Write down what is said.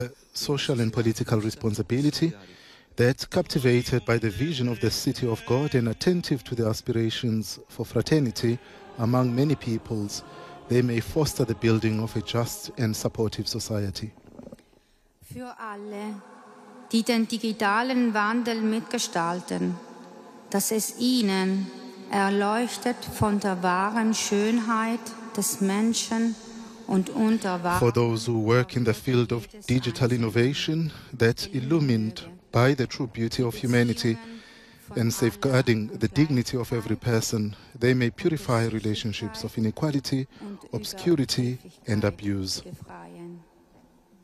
social and political responsibility, that captivated by the vision of the city of God and attentive to the aspirations for fraternity among many peoples, they may foster the building of a just and supportive society. Für alle, die den digitalen Wandel mitgestalten, dass es ihnen erleuchtet von der wahren Schönheit des Menschen und unter For those who work in the field of digital innovation, that illumined by the true beauty of humanity and safeguarding the dignity of every person, they may purify relationships of inequality, obscurity, and abuse.